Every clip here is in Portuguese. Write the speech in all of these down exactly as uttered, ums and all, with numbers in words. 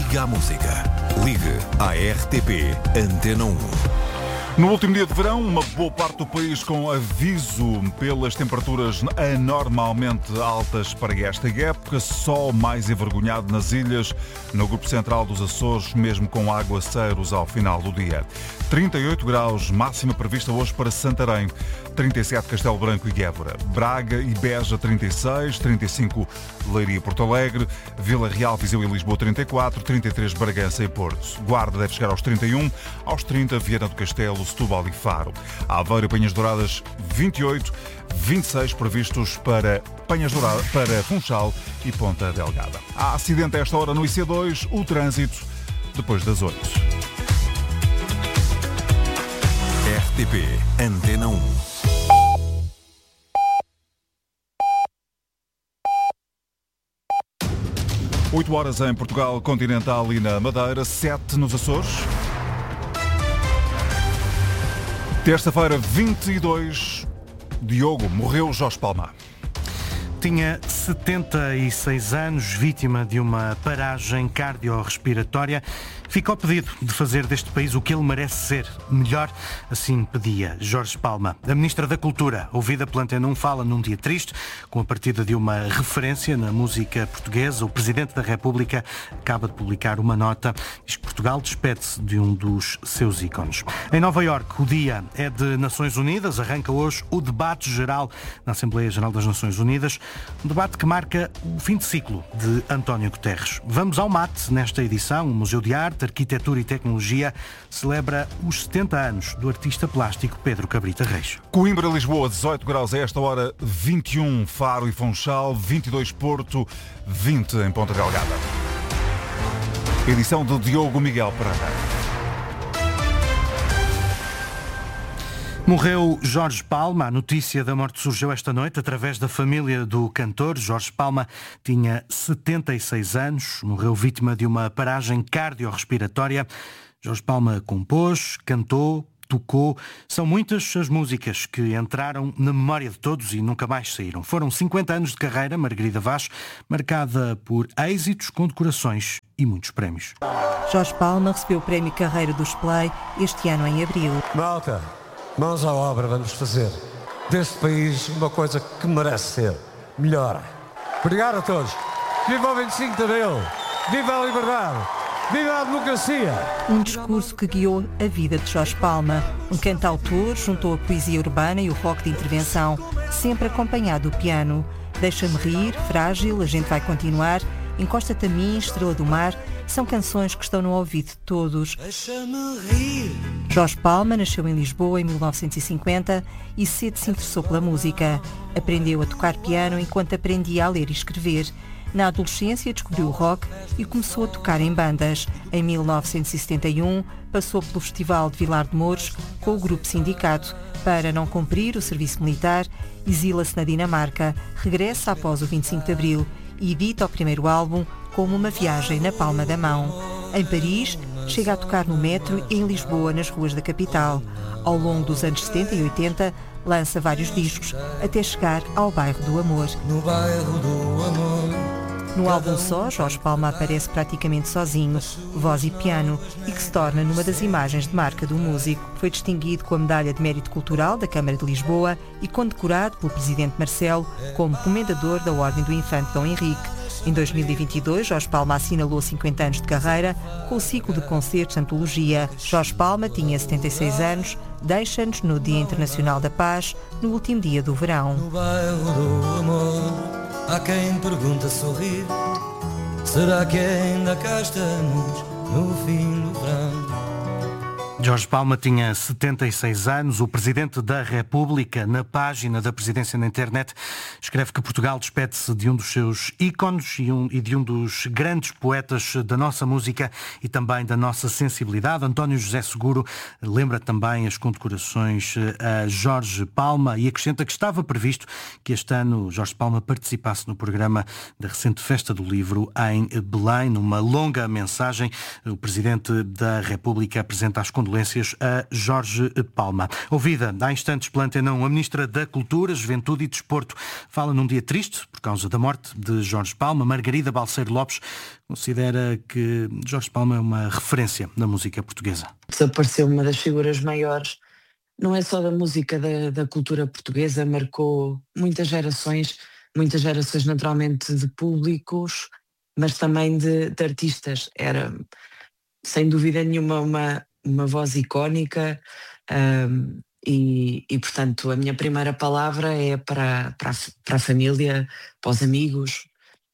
Ligue à música. Ligue à R T P Antena um. No último dia de verão, uma boa parte do país com aviso pelas temperaturas anormalmente altas para esta época, sol mais envergonhado nas ilhas, no grupo central dos Açores, mesmo com aguaceiros ao final do dia. trinta e oito graus, máxima prevista hoje para Santarém, trinta e sete Castelo Branco e Évora, Braga e Beja trinta e seis, trinta e cinco Leiria e Porto Alegre, Vila Real, Viseu e Lisboa trinta e quatro, trinta e três Bragança e Porto. Guarda deve chegar aos trinta e um, aos trinta Viana do Castelo, Setúbal e Faro. Aveiro e Penhas Douradas vinte e oito, vinte e seis previstos para Penhas Douradas, para Funchal e Ponta Delgada. Há acidente a esta hora no I C dois, o trânsito depois das oito. R T P Antena um. oito horas em Portugal continental e na Madeira, sete nos Açores. Terça-feira, vinte e dois, Diogo, morreu Jorge Palma. Tinha setenta e seis anos, vítima de uma paragem cardiorrespiratória. Fica ao pedido de fazer deste país o que ele merece ser. Melhor, assim pedia Jorge Palma. A Ministra da Cultura, ouvida pela Antena um, fala num dia triste, com a partida de uma referência na música portuguesa. O Presidente da República acaba de publicar uma nota. Diz que Portugal despede-se de um dos seus ícones. Em Nova Iorque, o dia é de Nações Unidas. Arranca hoje o debate geral na Assembleia Geral das Nações Unidas. Um debate que marca o fim de ciclo de António Guterres. Vamos ao mate nesta edição. O Museu de Arte, Arquitetura e Tecnologia celebra os setenta anos do artista plástico Pedro Cabrita Reis. Coimbra, Lisboa, dezoito graus a esta hora, vinte e um Faro e Funchal, vinte e dois Porto, vinte em Ponta Delgada. Edição de Diogo Miguel Pereira. Morreu Jorge Palma. A notícia da morte surgiu esta noite através da família do cantor. Jorge Palma tinha setenta e seis anos, morreu vítima de uma paragem cardiorrespiratória. Jorge Palma compôs, cantou, tocou. São muitas as músicas que entraram na memória de todos e nunca mais saíram. Foram cinquenta anos de carreira, Margarida Vaz, marcada por êxitos, condecorações e muitos prémios. Jorge Palma recebeu o Prémio Carreira do Splay este ano em abril. Malta, mãos à obra, vamos fazer deste país uma coisa que merece ser melhor. Obrigado a todos. Viva o vinte e cinco de Abril! Viva a liberdade! Viva a democracia! Um discurso que guiou a vida de Jorge Palma. Um cantautor juntou a poesia urbana e o rock de intervenção, sempre acompanhado do piano. Deixa-me rir, Frágil, A Gente Vai Continuar, Encosta-te a Mim, Estrela do Mar, são canções que estão no ouvido de todos. Deixa-me rir. Jorge Palma nasceu em Lisboa em mil novecentos e cinquenta e cedo se interessou pela música. Aprendeu a tocar piano enquanto aprendia a ler e escrever. Na adolescência descobriu o rock e começou a tocar em bandas. Em mil novecentos e setenta e um passou pelo Festival de Vilar de Mouros com o grupo Sindicato. Para não cumprir o serviço militar, exila-se na Dinamarca, regressa após o vinte e cinco de Abril e edita o primeiro álbum como uma viagem na palma da mão. Em Paris, chega a tocar no metro e em Lisboa, nas ruas da capital. Ao longo dos anos setenta e oitenta, lança vários discos, até chegar ao Bairro do Amor. No Bairro do Amor. No álbum Só, Jorge Palma aparece praticamente sozinho, voz e piano, e que se torna numa das imagens de marca do músico. Foi distinguido com a Medalha de Mérito Cultural da Câmara de Lisboa e condecorado pelo Presidente Marcelo como Comendador da Ordem do Infante Dom Henrique. Em dois mil e vinte e dois, Jorge Palma assinalou cinquenta anos de carreira com o ciclo de concertos de antologia. Jorge Palma tinha setenta e seis anos, deixa-nos no Dia Internacional da Paz, no último dia do verão. No bairro do amor, há quem pergunta sorrir, será que ainda cá estamos no fim do verão? Jorge Palma tinha setenta e seis anos. O Presidente da República, na página da Presidência na internet, escreve que Portugal despede-se de um dos seus ícones e, um, e de um dos grandes poetas da nossa música e também da nossa sensibilidade. António José Seguro lembra também as condecorações a Jorge Palma e acrescenta que estava previsto que este ano Jorge Palma participasse no programa da recente Festa do Livro em Belém. Numa longa mensagem, o Presidente da República apresenta as condolências condolências a Jorge Palma. Ouvida há instantes pela Antena um, a Ministra da Cultura, Juventude e Desporto fala num dia triste por causa da morte de Jorge Palma. Margarida Balseiro Lopes considera que Jorge Palma é uma referência na música portuguesa. Desapareceu uma das figuras maiores, não é só da música, da, da cultura portuguesa, marcou muitas gerações, muitas gerações naturalmente de públicos, mas também de, de artistas. Era, sem dúvida nenhuma, uma, uma voz icónica um, e, e, portanto, a minha primeira palavra é para, para, a, para a família, para os amigos,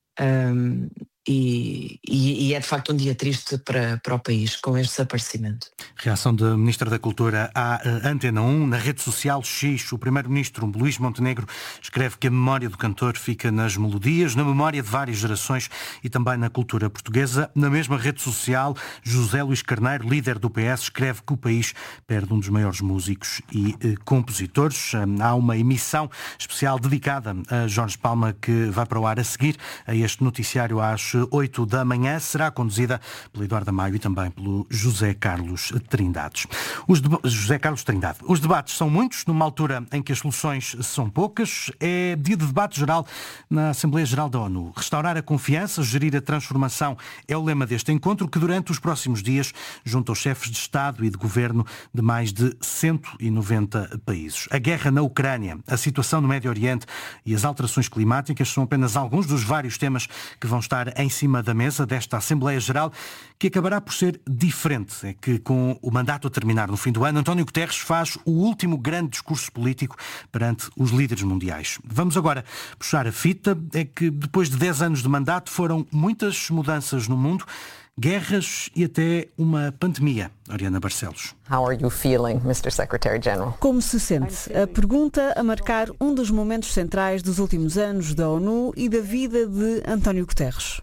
um, e, e, e é de facto um dia triste para, para o país com este desaparecimento. Reação da Ministra da Cultura à Antena um. Na rede social X, o Primeiro-Ministro Luís Montenegro escreve que a memória do cantor fica nas melodias, na memória de várias gerações e também na cultura portuguesa. Na mesma rede social, José Luís Carneiro, líder do P S, escreve que o país perde um dos maiores músicos e eh, compositores. Há uma emissão especial dedicada a Jorge Palma que vai para o ar a seguir a este noticiário às oito da manhã. Será conduzida pelo Eduardo Maio e também pelo José Carlos Trindades. Os deba- José Carlos Trindade. Os debates são muitos, numa altura em que as soluções são poucas. É dia de debate geral na Assembleia Geral da ONU. Restaurar a confiança, gerir a transformação é o lema deste encontro que durante os próximos dias junta os chefes de Estado e de Governo de mais de cento e noventa países. A guerra na Ucrânia, a situação no Médio Oriente e as alterações climáticas são apenas alguns dos vários temas que vão estar em cima da mesa desta Assembleia Geral, que acabará por ser diferente. É que com o mandato a terminar no fim do ano, António Guterres faz o último grande discurso político perante os líderes mundiais. Vamos agora puxar a fita. É que depois de dez anos de mandato foram muitas mudanças no mundo, guerras e até uma pandemia. Oriana Barcelos. How are you feeling, mister Secretary-General? Como se sente? A pergunta a marcar um dos momentos centrais dos últimos anos da ONU e da vida de António Guterres.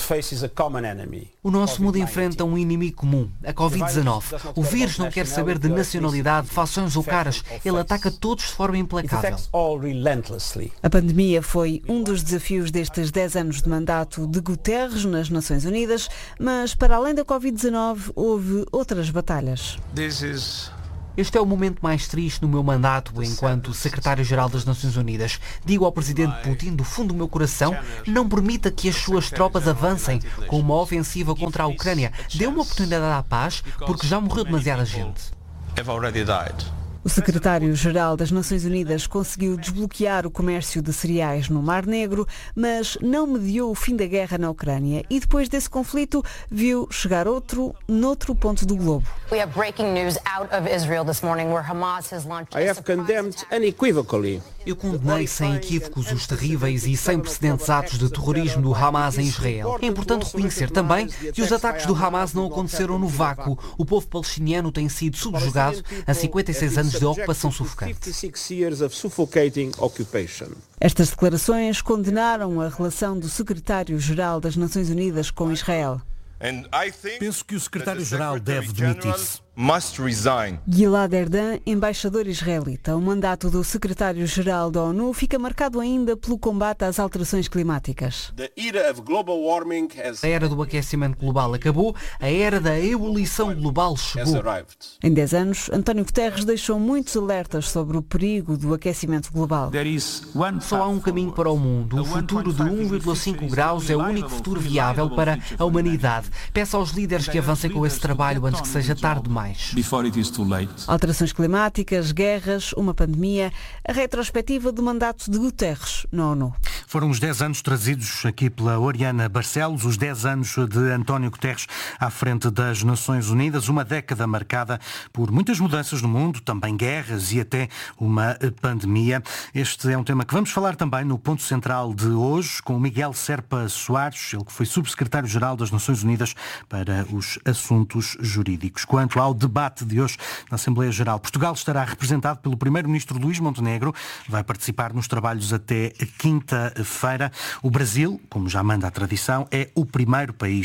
O nosso mundo enfrenta um inimigo comum, a covid dezanove. O vírus não quer saber de nacionalidade, fações ou caras. Ele ataca todos de forma implacável. A pandemia foi um dos desafios destes dez anos de mandato de Guterres nas Nações Unidas, mas para além da covid dezanove houve outras batalhas. Este é o momento mais triste no meu mandato enquanto secretário-geral das Nações Unidas. Digo ao presidente Putin, do fundo do meu coração, não permita que as suas tropas avancem com uma ofensiva contra a Ucrânia. Dê uma oportunidade à paz, porque já morreu demasiada gente. O secretário-geral das Nações Unidas conseguiu desbloquear o comércio de cereais no Mar Negro, mas não mediou o fim da guerra na Ucrânia e depois desse conflito viu chegar outro noutro ponto do globo. We have breaking news out of Israel this morning where Hamas has launched I have condemned unequivocally. Eu condenei sem equívocos os terríveis e sem precedentes atos de terrorismo do Hamas em Israel. É importante reconhecer também que os ataques do Hamas não aconteceram no vácuo. O povo palestiniano tem sido subjugado a cinquenta e seis anos de ocupação sufocante. Estas declarações condenaram a relação do secretário-geral das Nações Unidas com Israel. Penso que o secretário-geral deve demitir-se. Gilad Erdan, embaixador israelita. O mandato do secretário-geral da ONU fica marcado ainda pelo combate às alterações climáticas. A era do aquecimento global acabou, a era da ebulição global chegou. Em dez anos, António Guterres deixou muitos alertas sobre o perigo do aquecimento global. Só há um caminho para o mundo. O futuro de um vírgula cinco graus é o único futuro viável para a humanidade. Peço aos líderes que avancem com esse trabalho antes que seja tarde demais. Alterações climáticas, guerras, uma pandemia, a retrospectiva do mandato de Guterres na ONU. Foram os dez anos trazidos aqui pela Oriana Barcelos, os dez anos de António Guterres à frente das Nações Unidas, uma década marcada por muitas mudanças no mundo, também guerras e até uma pandemia. Este é um tema que vamos falar também no ponto central de hoje com o Miguel Serpa Soares, ele que foi subsecretário-geral das Nações Unidas para os assuntos jurídicos. Quanto ao debate de hoje na Assembleia Geral, Portugal estará representado pelo Primeiro-Ministro Luís Montenegro, vai participar nos trabalhos até quinta-feira. O Brasil, como já manda a tradição, é o primeiro país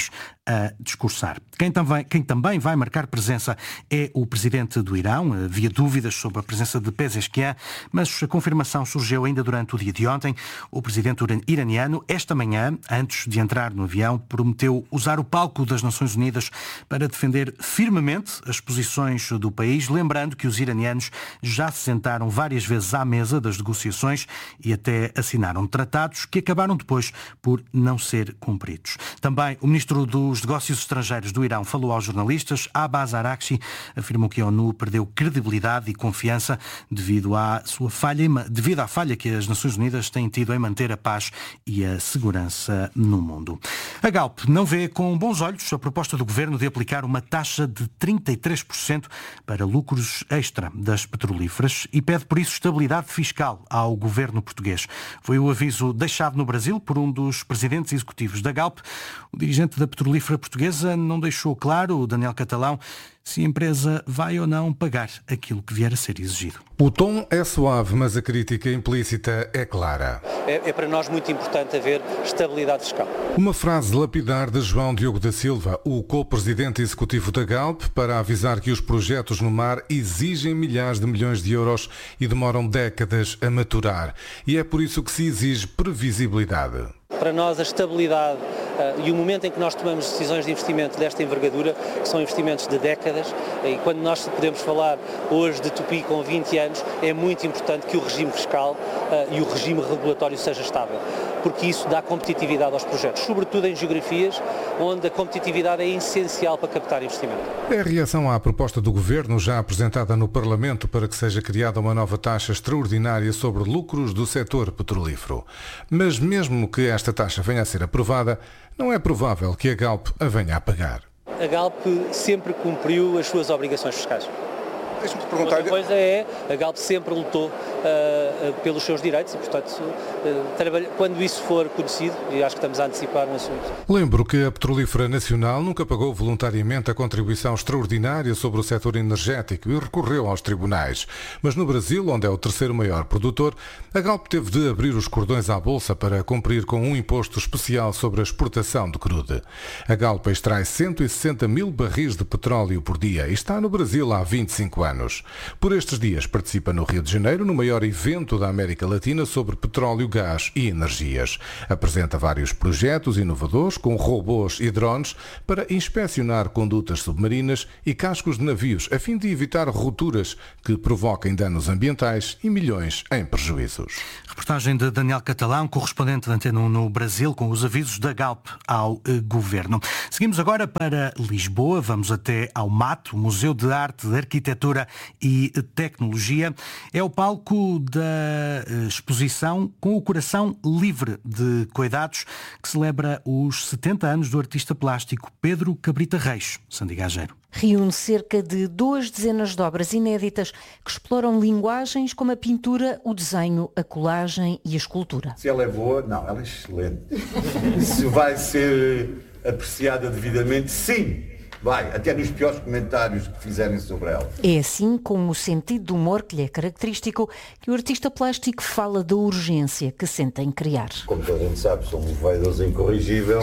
a discursar. Quem também, quem também vai marcar presença é o presidente do Irão. Havia dúvidas sobre a presença de Pezeshkian, mas a confirmação surgiu ainda durante o dia de ontem. O presidente iraniano, esta manhã, antes de entrar no avião, prometeu usar o palco das Nações Unidas para defender firmemente as posições do país, lembrando que os iranianos já se sentaram várias vezes à mesa das negociações e até assinaram tratados que acabaram depois por não ser cumpridos. Também o ministro dos Negócios Estrangeiros do Irão falou aos jornalistas. Abbas Araghchi afirmou que a ONU perdeu credibilidade e confiança devido à sua falha, devido à falha que as Nações Unidas têm tido em manter a paz e a segurança no mundo. A Galp não vê com bons olhos a proposta do governo de aplicar uma taxa de trinta e três por cento para lucros extra das petrolíferas e pede por isso estabilidade fiscal ao governo português. Foi o aviso deixado no Brasil por um dos presidentes executivos da Galp. O dirigente da petrolífera portuguesa não deixou claro, o Daniel Catalão, se a empresa vai ou não pagar aquilo que vier a ser exigido. O tom é suave, mas a crítica implícita é clara. É, é para nós muito importante haver estabilidade fiscal. Uma frase lapidar de João Diogo da Silva, o co-presidente executivo da Galp, para avisar que os projetos no mar exigem milhares de milhões de euros e demoram décadas a maturar. E é por isso que se exige previsibilidade. Para nós a estabilidade uh, e o momento em que nós tomamos decisões de investimento desta envergadura, que são investimentos de décadas, e quando nós podemos falar hoje de Tupi com vinte anos, é muito importante que o regime fiscal uh, e o regime regulatório seja estável, porque isso dá competitividade aos projetos, sobretudo em geografias onde a competitividade é essencial para captar investimento. É a reação à proposta do Governo já apresentada no Parlamento para que seja criada uma nova taxa extraordinária sobre lucros do setor petrolífero. Mas mesmo que esta taxa venha a ser aprovada, não é provável que a Galp a venha a pagar. A Galp sempre cumpriu as suas obrigações fiscais. Deixa-me te perguntar... Outra coisa é, a Galp sempre lutou uh, pelos seus direitos e, portanto, uh, trabalha... quando isso for conhecido, e acho que estamos a antecipar um assunto. Lembro que a Petrolífera Nacional nunca pagou voluntariamente a contribuição extraordinária sobre o setor energético e recorreu aos tribunais. Mas no Brasil, onde é o terceiro maior produtor, a Galp teve de abrir os cordões à bolsa para cumprir com um imposto especial sobre a exportação de crude. A Galp extrai cento e sessenta mil barris de petróleo por dia e está no Brasil há vinte e cinco anos. Por estes dias participa no Rio de Janeiro no maior evento da América Latina sobre petróleo, gás e energias. Apresenta vários projetos inovadores com robôs e drones para inspecionar condutas submarinas e cascos de navios a fim de evitar rupturas que provoquem danos ambientais e milhões em prejuízos. Reportagem de Daniel Catalão, correspondente da Antena um no Brasil, com os avisos da Galp ao eh, Governo. Seguimos agora para Lisboa, vamos até ao MAT, o Museu de Arte, de Arquitetura e Tecnologia. É o palco da exposição Com o Coração Livre de Cuidados, que celebra os setenta anos do artista plástico Pedro Cabrita Reis, Sandy Gageiro. Reúne cerca de duas dezenas de obras inéditas que exploram linguagens como a pintura, o desenho, a colagem e a escultura. Se ela é boa, não, ela é excelente. Se vai ser apreciada devidamente, sim. Vai, até nos piores comentários que fizerem sobre ela. É assim, com o sentido do humor que lhe é característico, que o artista plástico fala da urgência que sente em criar. Como toda a gente sabe, sou um vaidoso incorrigível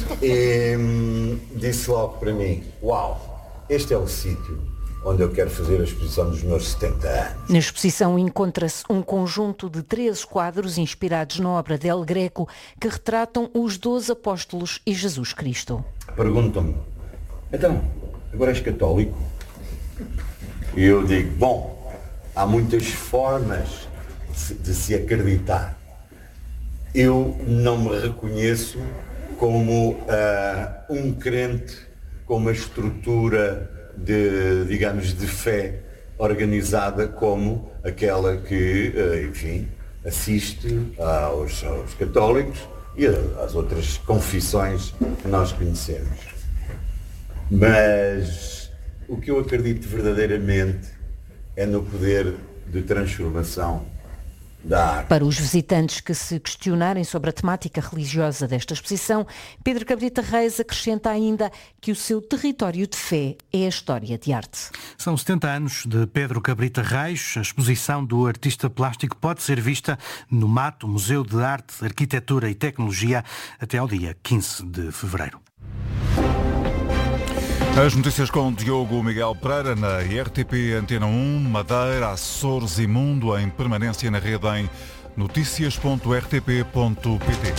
e hum, disse logo para mim, uau, este é o sítio onde eu quero fazer a exposição dos meus setenta anos. Na exposição encontra-se um conjunto de treze quadros inspirados na obra de El Greco que retratam os doze apóstolos e Jesus Cristo. Perguntam-me, então, agora és católico? E eu digo, bom, há muitas formas de se acreditar. Eu não me reconheço como uh, um crente com uma estrutura de, digamos, de fé organizada como aquela que, uh, enfim, assiste aos, aos católicos e às outras confissões que nós conhecemos. Mas o que eu acredito verdadeiramente é no poder de transformação da arte. Para os visitantes que se questionarem sobre a temática religiosa desta exposição, Pedro Cabrita Reis acrescenta ainda que o seu território de fé é a história de arte. São setenta anos de Pedro Cabrita Reis. A exposição do artista plástico pode ser vista no MAT, o Museu de Arte, Arquitetura e Tecnologia, até ao dia quinze de fevereiro. As notícias com Diogo Miguel Pereira na R T P Antena um, Madeira, Açores e Mundo em permanência na rede em notícias ponto r t p ponto p t.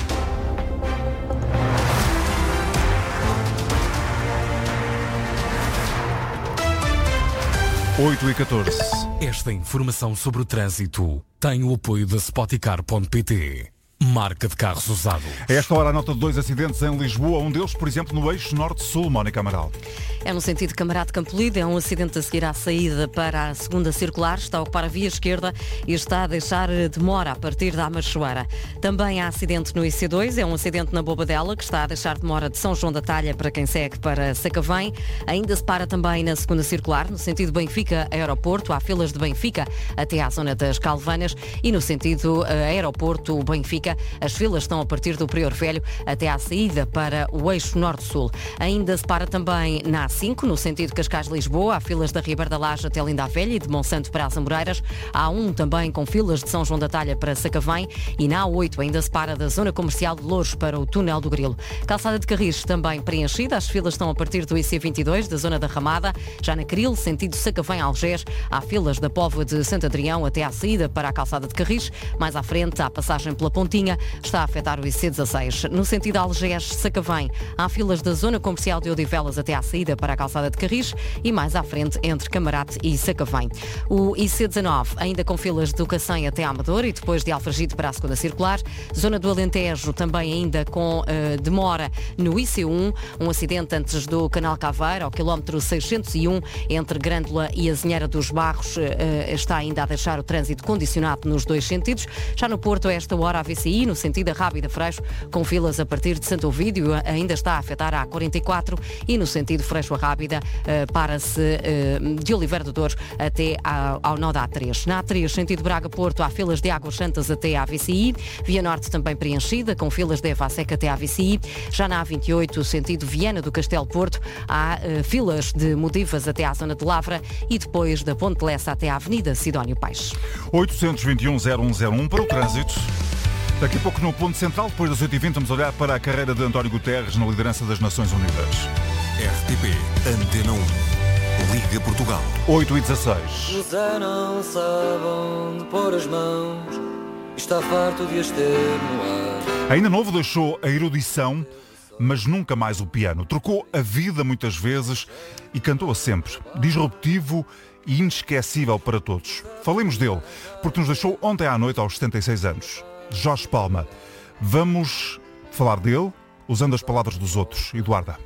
oito e catorze. Esta informação sobre o trânsito tem o apoio da Spoticar ponto p t. Marca de carros usados. A esta hora a nota de dois acidentes em Lisboa, um deles, por exemplo, no eixo norte-sul, Mónica Amaral. É no sentido Camarate Campolide, é um acidente a seguir à saída para a segunda circular, está a ocupar a via esquerda e está a deixar demora a partir da Amachoeira. Também há acidente no I C dois, é um acidente na Bobadela que está a deixar demora de São João da Talha para quem segue para Sacavém. Ainda se para também na segunda circular, no sentido Benfica-Aeroporto, há filas de Benfica até à zona das Calvanas e no sentido Aeroporto-Benfica, as filas estão a partir do Prior Velho até à saída para o eixo norte-sul. Ainda se para também na A cinco, no sentido Cascais-Lisboa, há filas da Ribeira da Laje até Linda a Velha e de Monsanto para as Amoreiras. Há A um também com filas de São João da Talha para Sacavém e na A oito ainda se para da zona comercial de Louros para o Túnel do Grilo. Calçada de Carris também preenchida, as filas estão a partir do I C vinte e dois, da zona da Ramada. Já na Cril, sentido Sacavém-Algés, há filas da Póvoa de Santo Adrião até à saída para a Calçada de Carris. Mais à frente, há passagem pela Pontinha, está a afetar o I C dezasseis. No sentido Algés-Sacavém, há filas da zona comercial de Odivelas até à saída para a Calçada de Carris e mais à frente entre Camarate e Sacavém. O I C dezanove, ainda com filas de Cacém até à Amadora e depois de Alfragide para a segunda circular. Zona do Alentejo também ainda com uh, demora no I C um, um acidente antes do Canal Caveira, ao quilómetro seiscentos e um, entre Grândola e Azinheira dos Barros, uh, está ainda a deixar o trânsito condicionado nos dois sentidos. Já no Porto, a esta hora, a V C I, no sentido Rábida Freixo, com filas a partir de Santo Ovídio, ainda está a afetar a A quarenta e quatro e no sentido Freixo a Rábida, uh, para-se uh, de Oliveira do Douro até ao, ao nó da A três. Na A três, sentido Braga-Porto, há filas de Águas Santas até à V C I, Via Norte também preenchida, com filas de Eva Seca até à V C I. Já na A vinte e oito, sentido Viana do Castelo Porto, há uh, filas de Modivas até à zona de Lavra e depois da Ponte Lessa até à Avenida Sidónio Paes. oitocentos e vinte e um, zero um zero um para o trânsito. Daqui a pouco no ponto central, depois das oito e vinte, vamos olhar para a carreira de António Guterres na liderança das Nações Unidas. R T P Antena um. Liga Portugal. oito e dezasseis. José não sabe onde pôr as mãos, está farto de as ter no ar. Ainda novo, deixou a erudição, mas nunca mais o piano. Trocou a vida muitas vezes e cantou-a sempre. Disruptivo e inesquecível para todos. Falemos dele, porque nos deixou ontem à noite aos setenta e seis anos. Jorge Palma. Vamos falar dele usando as palavras dos outros. Eduarda.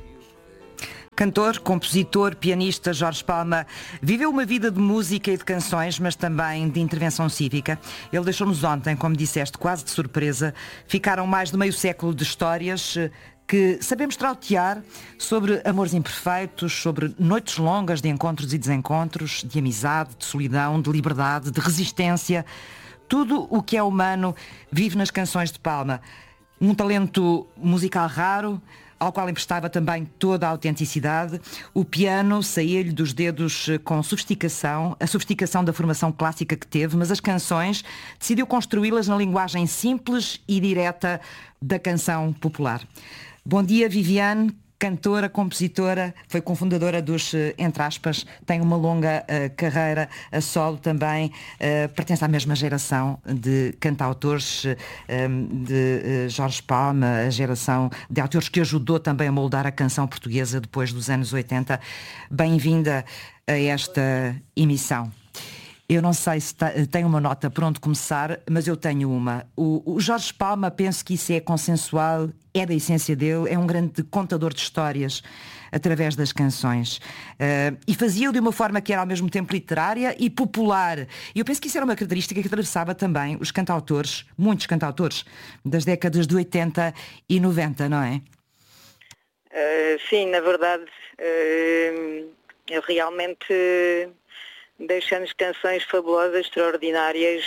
Cantor, compositor, pianista, Jorge Palma viveu uma vida de música e de canções, mas também de intervenção cívica. Ele deixou-nos ontem, como disseste, quase de surpresa. Ficaram mais de meio século de histórias que sabemos trautear sobre amores imperfeitos, sobre noites longas de encontros e desencontros, de amizade, de solidão, de liberdade, de resistência. Tudo o que é humano vive nas canções de Palma. Um talento musical raro, ao qual emprestava também toda a autenticidade. O piano saía-lhe dos dedos com sofisticação, a sofisticação da formação clássica que teve, mas as canções decidiu construí-las na linguagem simples e direta da canção popular. Bom dia, Viviane. Cantora, compositora, foi cofundadora dos, entre aspas, tem uma longa uh, carreira a solo também, uh, pertence à mesma geração de cantautores, uh, de uh, Jorge Palma, a geração de autores que ajudou também a moldar a canção portuguesa depois dos anos oitenta. Bem-vinda a esta emissão. Eu não sei se tenho uma nota por onde começar, mas eu tenho uma. O, o Jorge Palma, penso que isso é consensual, é da essência dele, é um grande contador de histórias através das canções. Uh, e fazia-o de uma forma que era ao mesmo tempo literária e popular. E eu penso que isso era uma característica que atravessava também os cantautores, muitos cantautores, das décadas de oitenta e noventa, não é? Uh, sim, na verdade, uh, eu realmente... deixamos canções fabulosas, extraordinárias,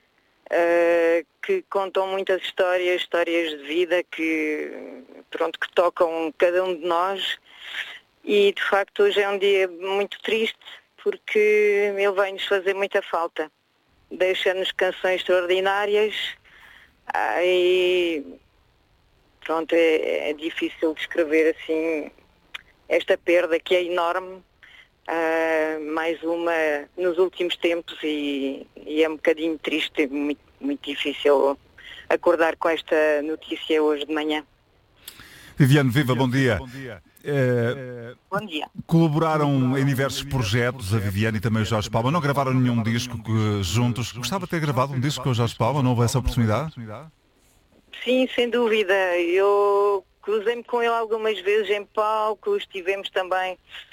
uh, que contam muitas histórias, histórias de vida que, pronto, que tocam cada um de nós. E de facto hoje é um dia muito triste porque ele vai-nos fazer muita falta. Deixa-nos canções extraordinárias, ah, e pronto, é, é difícil descrever assim esta perda que é enorme, uh, mais uma nos últimos tempos, e, e é um bocadinho triste, muito, muito difícil acordar com esta notícia hoje de manhã. Viviane, viva, bom dia. Bom dia. É, Bom dia. Colaboraram em diversos projetos, a Viviane e também o Jorge Palma. Não gravaram nenhum disco que, juntos. Gostava de ter gravado um disco com o Jorge Palma, não houve essa oportunidade? Sim, sem dúvida. Eu cruzei-me com ele algumas vezes em palco, estivemos também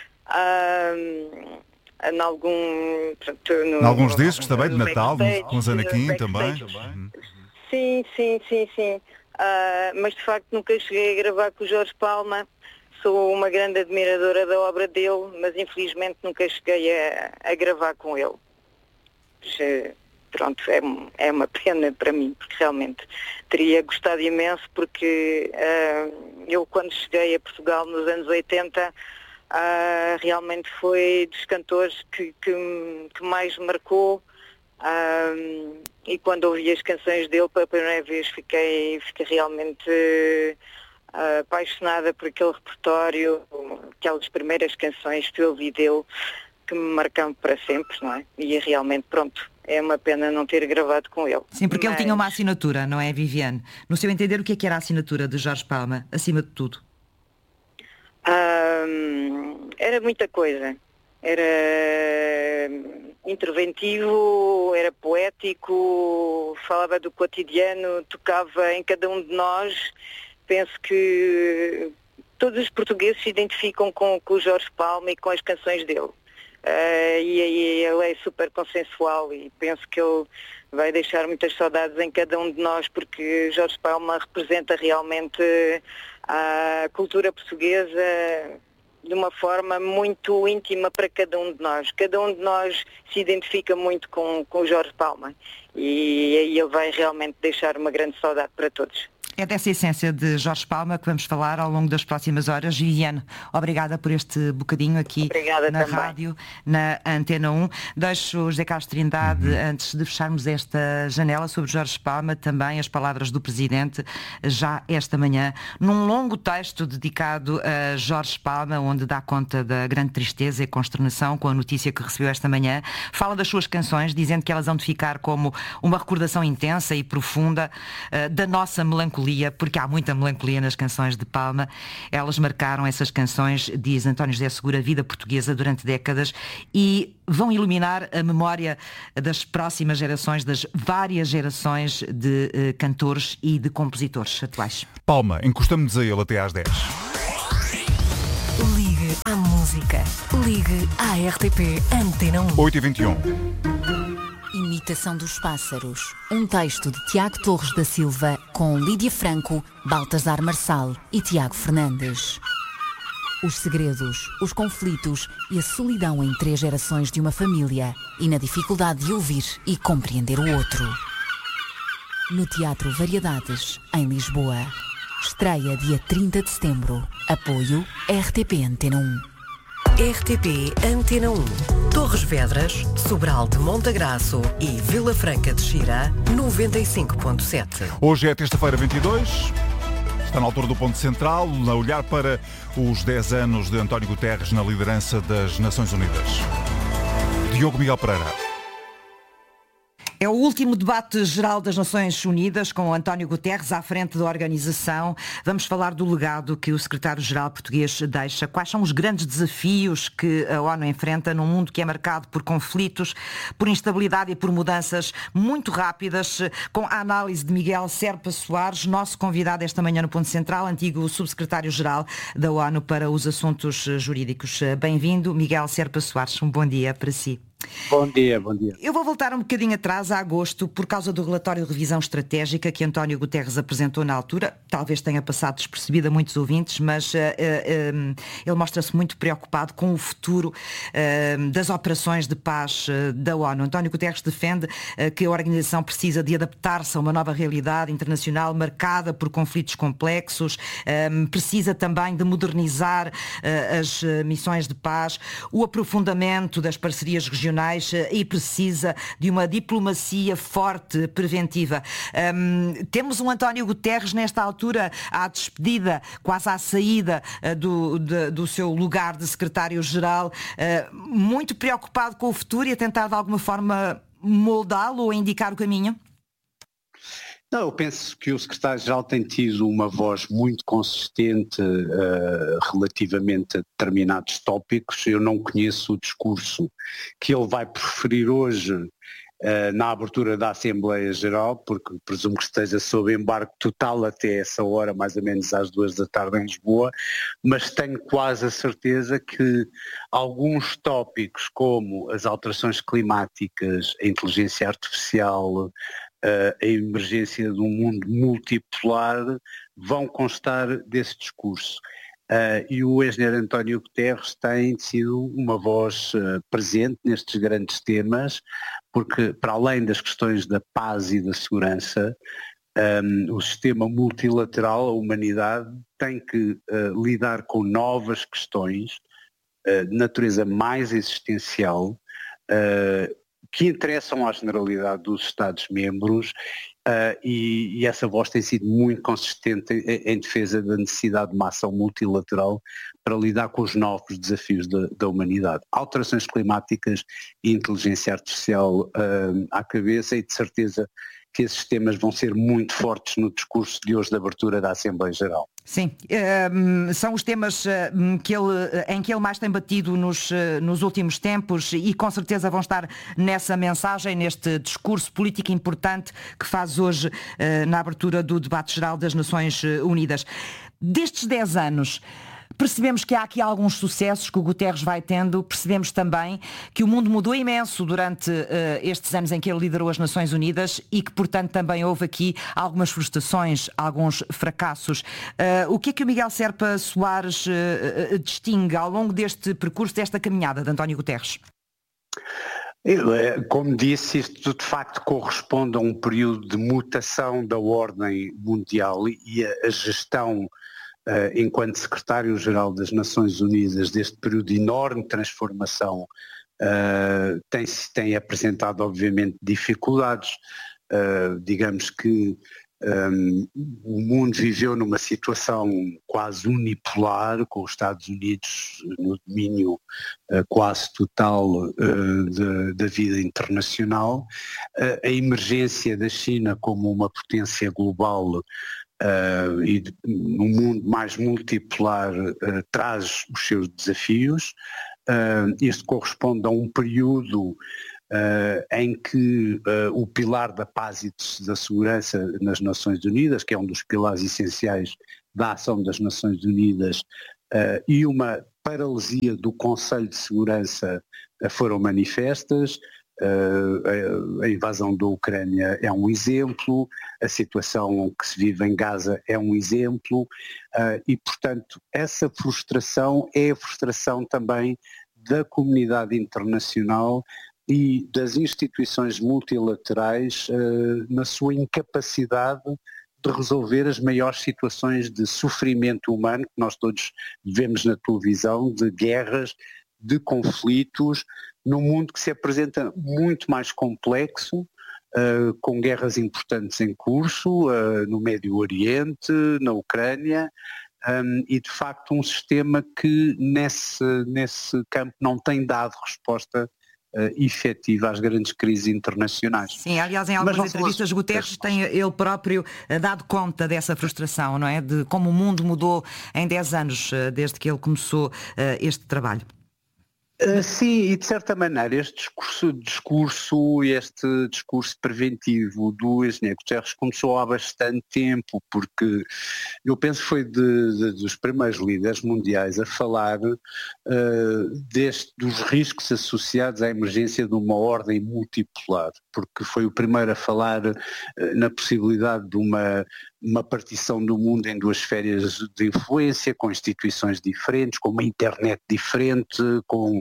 uh, em algum... Portanto, no, em alguns discos também, de Natal, com Zanaquim também. Sim, sim, sim, sim. Uh, mas de facto nunca cheguei a gravar com o Jorge Palma. Sou uma grande admiradora da obra dele, mas infelizmente nunca cheguei a, a gravar com ele. Mas, pronto, é, é uma pena para mim, porque realmente teria gostado imenso, porque uh, eu quando cheguei a Portugal nos anos oitenta, uh, realmente foi dos cantores que, que, que mais me marcou. Uh, e quando ouvi as canções dele pela primeira vez fiquei, fiquei realmente... Uh, apaixonada por aquele repertório, aquelas primeiras canções que eu ouvi dele, que me marcam para sempre, não é? E realmente, pronto, é uma pena não ter gravado com ele. Sim, porque Mas... ele tinha uma assinatura, não é, Viviane? No seu entender, o que é que era a assinatura de Jorge Palma, acima de tudo? Uh, era muita coisa. Era interventivo, era poético, falava do cotidiano, tocava em cada um de nós. Penso que todos os portugueses se identificam com, com o Jorge Palma e com as canções dele. Uh, e, e ele é super consensual e penso que ele vai deixar muitas saudades em cada um de nós, porque Jorge Palma representa realmente a cultura portuguesa de uma forma muito íntima para cada um de nós. Cada um de nós se identifica muito com, com o Jorge Palma e aí ele vai realmente deixar uma grande saudade para todos. É dessa essência de Jorge Palma que vamos falar ao longo das próximas horas. Viviane, obrigada por este bocadinho aqui obrigada na também. Rádio, na Antena um. Deixo o José Carlos Trindade, uhum. antes de fecharmos esta janela sobre Jorge Palma, também as palavras do Presidente, já esta manhã, num longo texto dedicado a Jorge Palma, onde dá conta da grande tristeza e consternação com a notícia que recebeu esta manhã. Fala das suas canções, dizendo que elas hão de ficar como uma recordação intensa e profunda uh, da nossa melancolia, porque há muita melancolia nas canções de Palma. Elas marcaram, essas canções, diz António José Segura, a vida portuguesa durante décadas e vão iluminar a memória das próximas gerações, das várias gerações de uh, cantores e de compositores atuais. Palma, encostamos a ele até às dez. Ligue à música. Ligue à R T P Antena um. oito e vinte e um. Imitação dos Pássaros. Um texto de Tiago Torres da Silva com Lídia Franco, Baltasar Marçal e Tiago Fernandes. Os segredos, os conflitos e a solidão em três gerações de uma família e na dificuldade de ouvir e compreender o outro. No Teatro Variedades, em Lisboa. Estreia dia trinta de setembro. Apoio R T P Antena um. R T P Antena um. Torres Vedras, Sobral de Montagraço e Vila Franca de Xira, noventa e cinco ponto sete. Hoje é terça-feira vinte e dois. Está na altura do ponto central, a olhar para os dez anos de António Guterres na liderança das Nações Unidas. Diogo Miguel Pereira. É o último debate geral das Nações Unidas, com António Guterres à frente da organização. Vamos falar do legado que o secretário-geral português deixa. Quais são os grandes desafios que a ONU enfrenta num mundo que é marcado por conflitos, por instabilidade e por mudanças muito rápidas? Com a análise de Miguel Serpa Soares, nosso convidado esta manhã no Ponto Central, antigo subsecretário-geral da ONU para os Assuntos Jurídicos. Bem-vindo, Miguel Serpa Soares. Um bom dia para si. Bom dia, bom dia. Eu vou voltar um bocadinho atrás, a agosto, por causa do relatório de revisão estratégica que António Guterres apresentou na altura. Talvez tenha passado despercebido a muitos ouvintes, mas uh, uh, um, ele mostra-se muito preocupado com o futuro uh, das operações de paz uh, da ONU. António Guterres defende uh, que a organização precisa de adaptar-se a uma nova realidade internacional marcada por conflitos complexos, um, precisa também de modernizar uh, as uh, missões de paz, o aprofundamento das parcerias regionais internacionais e precisa de uma diplomacia forte, preventiva. Um, temos um António Guterres nesta altura à despedida, quase à saída uh, do, de, do seu lugar de secretário-geral, uh, muito preocupado com o futuro e a tentar de alguma forma moldá-lo ou indicar o caminho? Não, eu penso que o secretário-geral tem tido uma voz muito consistente uh, relativamente a determinados tópicos. Eu não conheço o discurso que ele vai preferir hoje uh, na abertura da Assembleia Geral, porque presumo que esteja sob embargo total até essa hora, mais ou menos às duas da tarde em Lisboa, mas tenho quase a certeza que alguns tópicos como as alterações climáticas, a inteligência artificial, a emergência de um mundo multipolar vão constar desse discurso. Uh, e o engenheiro António Guterres tem sido uma voz uh, presente nestes grandes temas, porque para além das questões da paz e da segurança, um, o sistema multilateral, a humanidade, tem que uh, lidar com novas questões uh, de natureza mais existencial, uh, que interessam à generalidade dos Estados-membros, uh, e, e essa voz tem sido muito consistente em, em defesa da necessidade de uma ação multilateral para lidar com os novos desafios da, da humanidade. Alterações climáticas e inteligência artificial uh, à cabeça, e de certeza que esses temas vão ser muito fortes no discurso de hoje de abertura da Assembleia Geral. Sim, um, são os temas um, que ele, em que ele mais tem batido nos, nos últimos tempos, e com certeza vão estar nessa mensagem, neste discurso político importante que faz hoje uh, na abertura do debate geral das Nações Unidas. Destes dez anos, percebemos que há aqui alguns sucessos que o Guterres vai tendo, percebemos também que o mundo mudou imenso durante uh, estes anos em que ele liderou as Nações Unidas, e que, portanto, também houve aqui algumas frustrações, alguns fracassos. Uh, o que é que o Miguel Serpa Soares uh, uh, distingue ao longo deste percurso, desta caminhada de António Guterres? Como disse, isto de facto corresponde a um período de mutação da ordem mundial, e a, a gestão Uh, enquanto secretário-geral das Nações Unidas deste período de enorme transformação, uh, tem, tem apresentado obviamente dificuldades. Uh, digamos que um, o mundo viveu numa situação quase unipolar, com os Estados Unidos no domínio uh, quase total uh, de, da vida internacional. Uh, a emergência da China como uma potência global Uh, e de, num mundo mais multipolar uh, traz os seus desafios. Uh, este corresponde a um período uh, em que uh, o pilar da paz e da segurança nas Nações Unidas, que é um dos pilares essenciais da ação das Nações Unidas, uh, e uma paralisia do Conselho de Segurança uh, foram manifestas. Uh, a, a invasão da Ucrânia é um exemplo, a situação que se vive em Gaza é um exemplo, uh, e portanto essa frustração é a frustração também da comunidade internacional e das instituições multilaterais uh, na sua incapacidade de resolver as maiores situações de sofrimento humano que nós todos vemos na televisão, de guerras, de conflitos, num mundo que se apresenta muito mais complexo, uh, com guerras importantes em curso, uh, no Médio Oriente, na Ucrânia, um, e de facto um sistema que nesse, nesse campo não tem dado resposta uh, efetiva às grandes crises internacionais. Sim, aliás, em algumas entrevistas Guterres tem ele próprio uh, dado conta dessa frustração, não é? De como o mundo mudou em dez anos, uh, desde que ele começou uh, este trabalho. Uh, sim, e de certa maneira este discurso, discurso, este discurso preventivo do engenheiro Guterres começou há bastante tempo, porque eu penso que foi de, de, dos primeiros líderes mundiais a falar uh, deste, dos riscos associados à emergência de uma ordem multipolar, porque foi o primeiro a falar uh, na possibilidade de uma uma partição do mundo em duas esferas de influência, com instituições diferentes, com uma internet diferente, com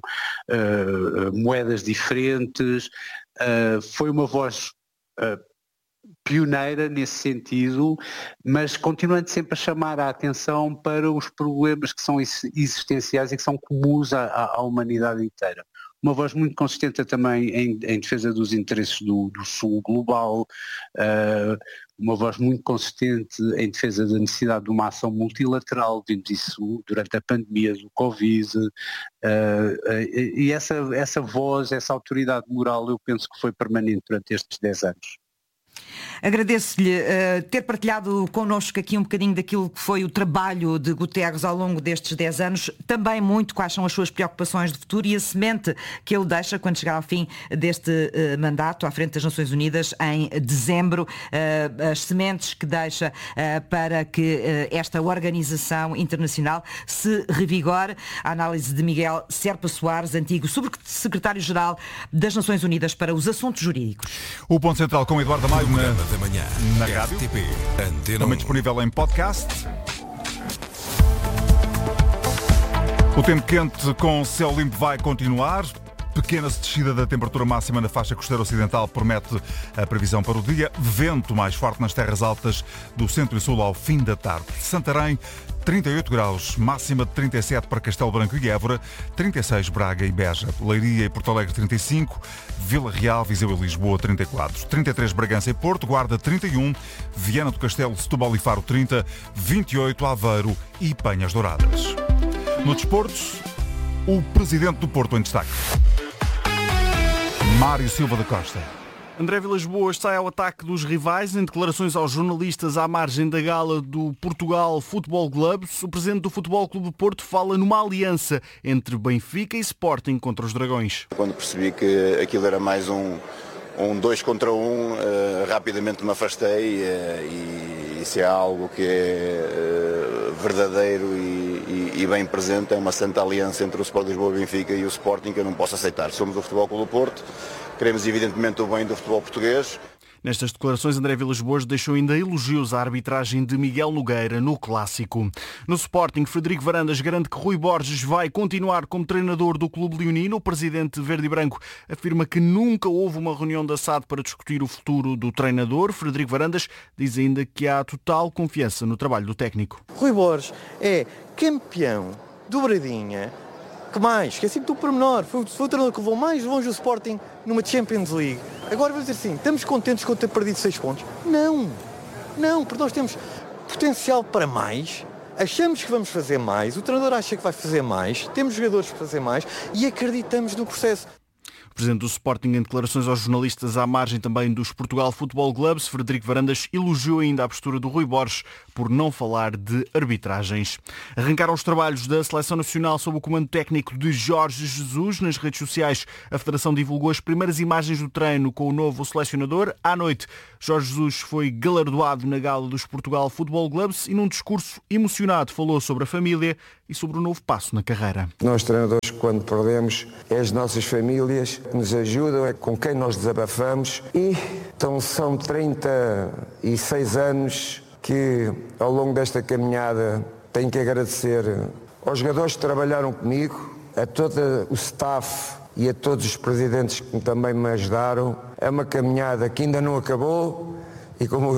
uh, moedas diferentes. Uh, foi uma voz uh, pioneira nesse sentido, mas continuando sempre a chamar a atenção para os problemas que são existenciais e que são comuns à, à humanidade inteira. uma voz muito consistente também em, em defesa dos interesses do, do Sul global, uh, uma voz muito consistente em defesa da necessidade de uma ação multilateral, vimos isso durante a pandemia do Covid, uh, uh, e essa, essa voz, essa autoridade moral, eu penso que foi permanente durante estes dez anos. Agradeço-lhe uh, ter partilhado connosco aqui um bocadinho daquilo que foi o trabalho de Guterres ao longo destes dez anos, também muito quais são as suas preocupações de futuro e a semente que ele deixa quando chegar ao fim deste uh, mandato à frente das Nações Unidas em dezembro, uh, as sementes que deixa uh, para que uh, esta organização internacional se revigore. A análise de Miguel Serpa Soares, antigo subsecretário-geral das Nações Unidas para os Assuntos Jurídicos. O Ponto Central com Eduardo Amaio na, da manhã, na rádio, R T P, Antena também disponível em podcast. O tempo quente com céu limpo vai continuar. Pequena descida da temperatura máxima na faixa costeira ocidental promete a previsão para o dia. Vento mais forte nas terras altas do centro e sul ao fim da tarde. Santarém, trinta e oito graus, máxima de trinta e sete para Castelo Branco e Évora, trinta e seis Braga e Beja, Leiria e Porto Alegre trinta e cinco, Vila Real, Viseu e Lisboa trinta e quatro, trinta e três Bragança e Porto, Guarda trinta e um, Viana do Castelo, Setúbal e Faro trinta, vinte e oito Aveiro e Penhas Douradas. No desporto, o presidente do Porto em destaque. Mário Silva da Costa. André Vilas-Boas sai ao ataque dos rivais em declarações aos jornalistas à margem da gala do Portugal Football Club. O presidente do Futebol Clube do Porto fala numa aliança entre Benfica e Sporting contra os Dragões. Quando percebi que aquilo era mais um, um dois contra um, uh, rapidamente me afastei uh, e isso é algo que é uh, verdadeiro e, e, e bem presente. É uma santa aliança entre o Sport Lisboa e Benfica e o Sporting que eu não posso aceitar. Somos o Futebol Clube do Porto. Queremos evidentemente o bem do futebol português. Nestas declarações, André Vilas-Boas deixou ainda elogios à arbitragem de Miguel Nogueira no Clássico. No Sporting, Frederico Varandas garante que Rui Borges vai continuar como treinador do Clube Leonino. O presidente verde e branco afirma que nunca houve uma reunião da S A D para discutir o futuro do treinador. Frederico Varandas diz ainda que há total confiança no trabalho do técnico. Rui Borges é campeão dobradinha. Que mais? Que é sempre do pormenor. Foi, foi o treinador que levou mais longe o Sporting numa Champions League. Agora vamos dizer assim, estamos contentes com ter perdido seis pontos? Não. Não, porque nós temos potencial para mais. Achamos que vamos fazer mais. O treinador acha que vai fazer mais. Temos jogadores para fazer mais e acreditamos no processo. O presidente do Sporting, em declarações aos jornalistas à margem também dos Portugal Football Clubs, Frederico Varandas elogiou ainda a postura do Rui Borges por não falar de arbitragens. Arrancaram os trabalhos da Seleção Nacional sob o comando técnico de Jorge Jesus. Nas redes sociais, a Federação divulgou as primeiras imagens do treino com o novo selecionador. À noite, Jorge Jesus foi galardoado na gala dos Portugal Football Clubs e num discurso emocionado falou sobre a família e sobre o novo passo na carreira. Nós treinadores, quando perdemos, é as nossas famílias que nos ajudam, é com quem nós desabafamos e então são trinta e seis anos que ao longo desta caminhada tenho que agradecer aos jogadores que trabalharam comigo, a todo o staff e a todos os presidentes que também me ajudaram. É uma caminhada que ainda não acabou e como,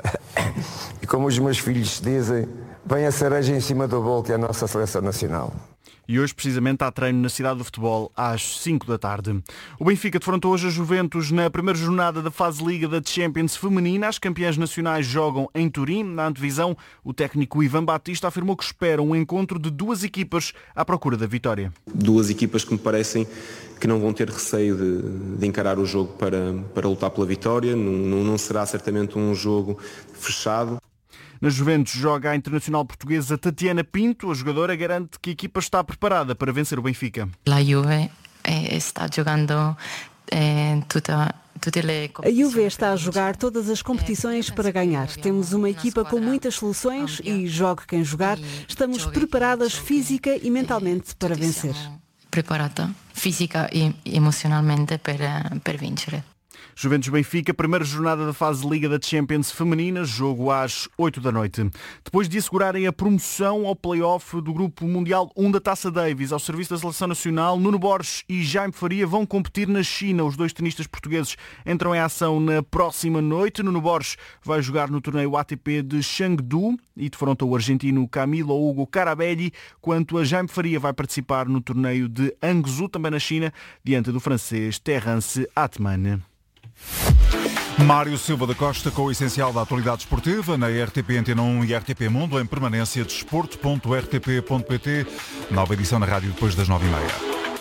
e como os meus filhos dizem, vem a cereja em cima do bolo que é a nossa Seleção Nacional. E hoje, precisamente, há treino na Cidade do Futebol às cinco da tarde. O Benfica defrontou hoje a Juventus na primeira jornada da fase Liga da Champions feminina. As campeãs nacionais jogam em Turim. Na antevisão, o técnico Ivan Batista afirmou que espera um encontro de duas equipas à procura da vitória. Duas equipas que me parecem que não vão ter receio de, de encarar o jogo para, para lutar pela vitória. Não, não será certamente um jogo fechado. Na Juventus joga a internacional portuguesa Tatiana Pinto. A jogadora garante que a equipa está preparada para vencer o Benfica. A Juve está jogando toda A Juve está a jogar todas as competições para ganhar. Temos uma equipa com muitas soluções e jogue quem jogar. Estamos preparadas física e mentalmente para vencer. Preparada física e emocionalmente para, para vencer. Juventus-Benfica, primeira jornada da fase de Liga da Champions feminina, jogo às oito da noite. Depois de assegurarem a promoção ao play-off do Grupo Mundial um da Taça Davis ao serviço da Seleção Nacional, Nuno Borges e Jaime Faria vão competir na China. Os dois tenistas portugueses entram em ação na próxima noite. Nuno Borges vai jogar no torneio A T P de Chengdu e defronta o argentino Camilo Hugo Carabelli, quanto a Jaime Faria vai participar no torneio de Hangzhou, também na China, diante do francês Terence Atman. Mário Silva da Costa com o essencial da atualidade esportiva na R T P Antena um e R T P Mundo em permanência, desporto ponto r t p ponto p t. Nova edição na rádio depois das nove e meia.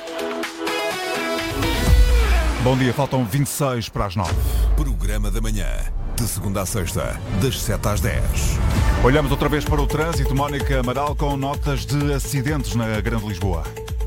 Bom dia, faltam vinte e seis para as nove. Programa da manhã, de segunda a sexta, das sete às dez. Olhamos outra vez para o trânsito. Mónica Amaral com notas de acidentes na Grande Lisboa.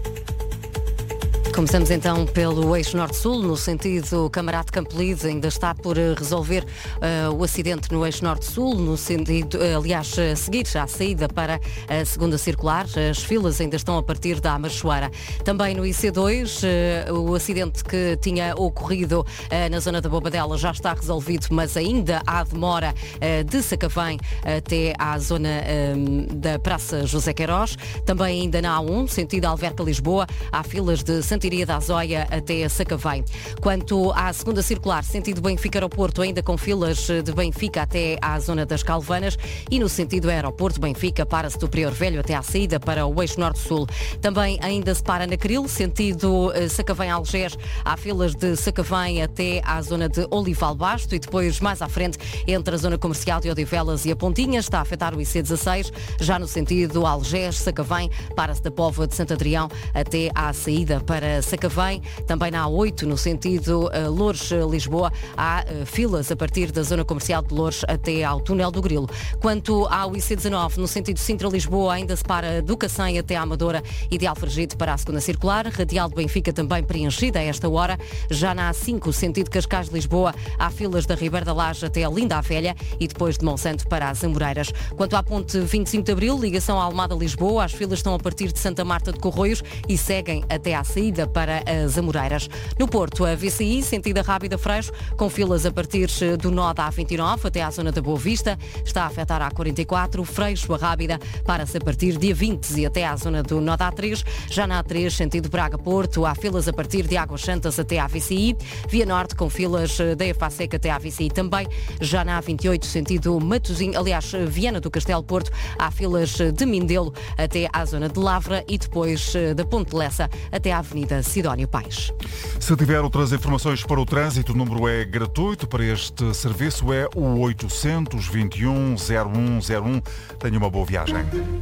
Começamos então pelo eixo norte-sul, no sentido Camarate Campolide, ainda está por resolver uh, o acidente no eixo norte-sul, no sentido, uh, aliás, a seguir à saída para a segunda circular, as filas ainda estão a partir da Amachoara. Também no I C dois, uh, o acidente que tinha ocorrido uh, na zona da Bobadela já está resolvido, mas ainda há demora uh, de Sacavém até à zona um, da Praça José Queiroz. Também ainda na A um, sentido Alverca-Lisboa, há filas de Santa Iria da Azóia até Sacavém. Quanto à segunda circular, sentido Benfica-Aeroporto, ainda com filas de Benfica até à zona das Calvanas, e no sentido Aeroporto-Benfica, para-se do Prior Velho até à saída para o eixo norte-sul. Também ainda se para na Cril, sentido Sacavém-Algés, há filas de Sacavém até à zona de Olival Basto, e depois mais à frente entre a zona comercial de Odivelas e a Pontinhas, está a afetar o I C dezasseis, já no sentido Algés-Sacavém, para-se da Póvoa de Santo Adrião até à saída para Sacavém. Também na A oito, no sentido uh, Loures-Lisboa, há uh, filas a partir da zona comercial de Loures até ao túnel do Grilo. Quanto ao I C dezanove, no sentido Sintra-Lisboa, ainda se para do Cacém até à Amadora e de Alfragide para a segunda circular. Radial de Benfica também preenchida a esta hora. Já na A cinco, sentido Cascais-Lisboa, há filas da Ribeira da Laje até a Linda a Velha e depois de Monsanto para as Amoreiras. Quanto à ponte vinte e cinco de Abril, ligação à Almada-Lisboa, as filas estão a partir de Santa Marta de Corroios e seguem até à saída para as Amoreiras. No Porto, a V C I, sentido Rábida Freixo, com filas a partir do nó da A vinte e nove até à zona da Boa Vista, está a afetar a A quarenta e quatro, Freixo a Rábida, para-se a partir de A vinte e até à zona do nó da A três. Já na A três, sentido Braga-Porto, há filas a partir de Águas Santas até à V C I. Via Norte, com filas da Efaseca até à V C I também. Já na A vinte e oito, sentido Matosinhos, aliás, Viana do Castelo Porto, há filas de Mindelo até à zona de Lavra e depois da Ponte Lessa até à Avenida Sidónio Paes. Se tiver outras informações para o trânsito, o número é gratuito para este serviço, é o oitocentos, vinte e um, zero um zero um. Tenha uma boa viagem.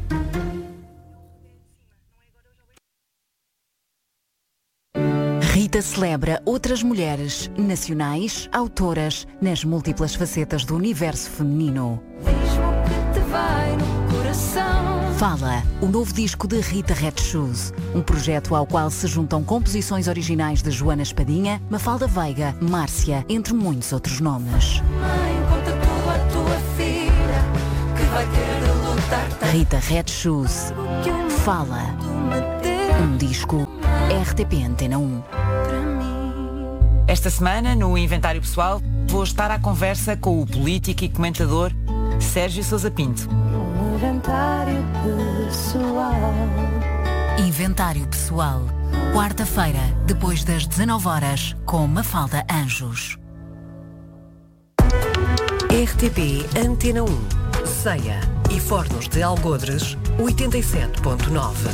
Rita celebra outras mulheres nacionais, autoras, nas múltiplas facetas do universo feminino. Fala, o novo disco de Rita Red Shoes, um projeto ao qual se juntam composições originais de Joana Espadinha, Mafalda Veiga, Márcia, entre muitos outros nomes. Rita Red Shoes. Fala. Um disco R T P Antena um. Esta semana, no Inventário Pessoal, vou estar à conversa com o político e comentador Sérgio Sousa Pinto. Inventário Pessoal. Inventário Pessoal. Quarta-feira, depois das dezanove horas, com Mafalda Anjos. R T P Antena um. Ceia e Fornos de Algodres, oitenta e sete ponto nove.